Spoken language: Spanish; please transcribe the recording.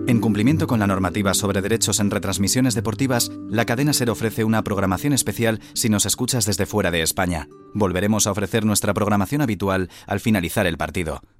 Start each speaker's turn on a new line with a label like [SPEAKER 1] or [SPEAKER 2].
[SPEAKER 1] En cumplimiento con la normativa sobre derechos en retransmisiones deportivas, la cadena SER ofrece una programación especial si nos escuchas desde fuera de España. Volveremos a ofrecer nuestra programación habitual al finalizar el partido.